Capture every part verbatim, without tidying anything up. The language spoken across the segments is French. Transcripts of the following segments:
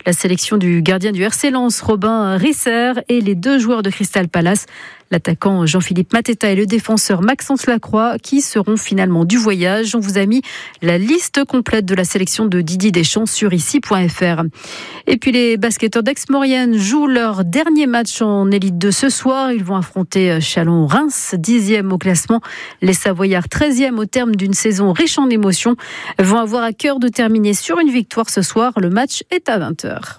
La sélection du gardien du R C Lens, Robin Risser, et les deux joueurs de Crystal Palace, l'attaquant Jean-Philippe Mateta et le défenseur Maxence Lacroix, qui seront finalement du voyage. On vous a mis la liste complète de la sélection de Didier Deschamps sur ici point f r. Et puis les basketteurs d'Aix-Maurienne jouent leur dernier match en Élite deux ce soir. Ils vont affronter Chalon-Reims, dixième au classement. Les Savoyards, treizième au terme d'une saison riche en émotions, vont avoir à cœur de terminer sur une victoire ce soir. Le match est à vingt heures.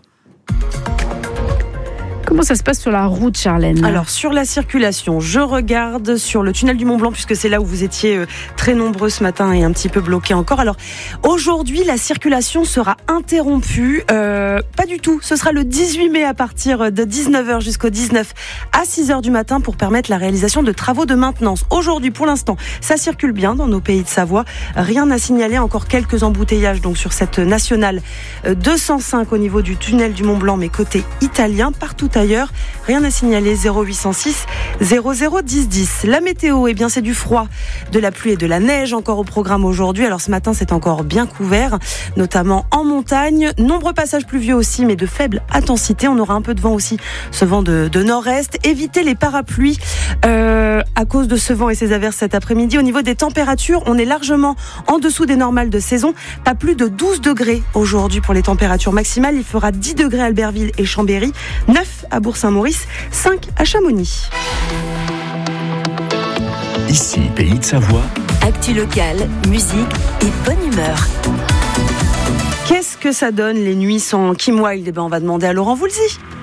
Comment ça se passe sur la route, Charlène ? Alors, sur la circulation, je regarde sur le tunnel du Mont-Blanc, puisque c'est là où vous étiez très nombreux ce matin et un petit peu bloqués encore. Alors, aujourd'hui, la circulation sera interrompue. Euh, pas du tout. Ce sera le dix-huit mai à partir de dix-neuf heures jusqu'au dix-neuf à six heures du matin pour permettre la réalisation de travaux de maintenance. Aujourd'hui, pour l'instant, ça circule bien dans nos pays de Savoie. Rien à signaler. Encore quelques embouteillages donc sur cette nationale deux cent cinq au niveau du tunnel du Mont-Blanc, mais côté italien. Partout ailleurs, rien à signaler. Zéro huit cent six zéro zéro dix dix. La météo, eh bien c'est du froid, de la pluie et de la neige encore au programme aujourd'hui. Alors ce matin, c'est encore bien couvert, notamment en montagne. Nombreux passages pluvieux aussi, mais de faible intensité. On aura un peu de vent aussi, ce vent de, de nord-est. Évitez les parapluies euh, à cause de ce vent et ces averses cet après-midi. Au niveau des températures, on est largement en dessous des normales de saison. Pas plus de douze degrés aujourd'hui pour les températures maximales. Il fera dix degrés à Albertville et Chambéry, neuf à Bourg-Saint-Maurice, cinq à Chamonix. Ici, Pays de Savoie. Actu locale, musique et bonne humeur. Qu'est-ce que ça donne les nuits sans Kim Wilde ? Eh ben, on va demander à Laurent Voulzy.